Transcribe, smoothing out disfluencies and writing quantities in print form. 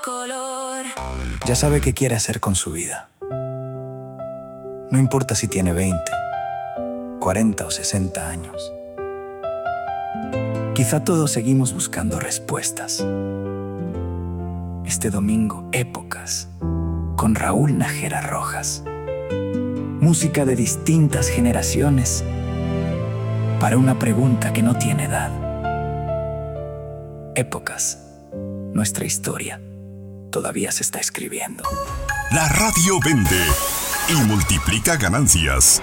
color. Ya sabe qué quiere hacer con su vida. No importa si tiene 20, 40 o 60 años. Quizá todos seguimos buscando respuestas. Este domingo, Épocas, con Raúl Nájera Rojas. Música de distintas generaciones para una pregunta que no tiene edad. Épocas, nuestra historia todavía se está escribiendo. La radio vende y multiplica ganancias.